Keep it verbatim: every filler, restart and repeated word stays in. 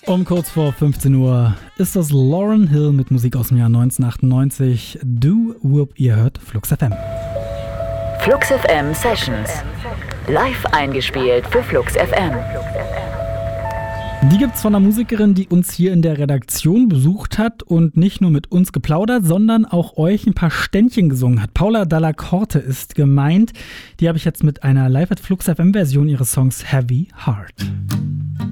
Um kurz vor fünfzehn Uhr ist das Lauryn Hill mit Musik aus dem Jahr neunzehnhundertachtundneunzig. Du, Whoop, ihr hört Flux F M. Flux F M Sessions. Live eingespielt für Flux F M. Die gibt's von einer Musikerin, die uns hier in der Redaktion besucht hat und nicht nur mit uns geplaudert, sondern auch euch ein paar Ständchen gesungen hat. Paula Dalla Corte ist gemeint. Die habe ich jetzt mit einer Live at Flux F M Version ihres Songs Heavy Heart.